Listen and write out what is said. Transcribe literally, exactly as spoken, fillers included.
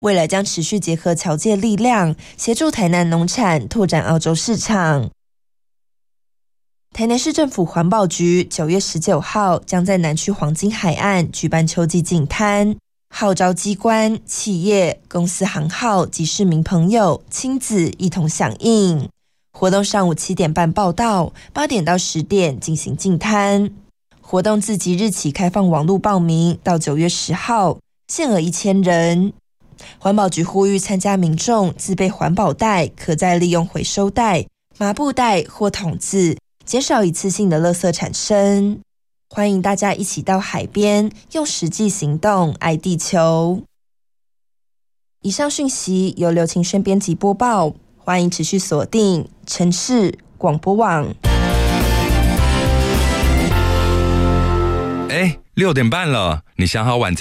未来将持续结合侨界力量，协助台南农产拓展澳洲市场。台南市政府环保局九月十九号将在南区黄金海岸举办秋季净滩，号召机关、企业、公司行号及市民朋友亲子一同响应。活动上午七点半报到，八点到十点进行净滩。活动自即日起开放网络报名，到九月十号，限额一千人。环保局呼吁参加民众自备环保袋、可再利用回收袋、麻布袋或桶子，减少一次性的垃圾产生。欢迎大家一起到海边，用实际行动爱地球。以上讯息由刘晴轩编辑播报，欢迎持续锁定城市广播网。 哎，六点半了，你想好晚餐